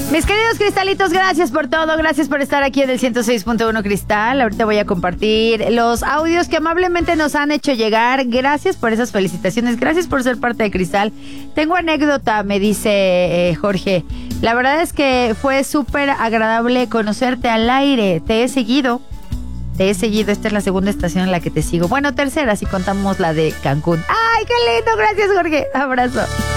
Mis queridos cristalitos, gracias por todo, gracias por estar aquí en el 106.1 Cristal. Ahorita voy a compartir los audios que amablemente nos han hecho llegar. Gracias por esas felicitaciones, gracias por ser parte de Cristal. Tengo anécdota, me dice Jorge. La verdad es que fue súper agradable conocerte al aire. Te he seguido. Esta es la segunda estación en la que te sigo. Bueno, tercera, si contamos la de Cancún. ¡Ay, qué lindo! Gracias, Jorge. Abrazo.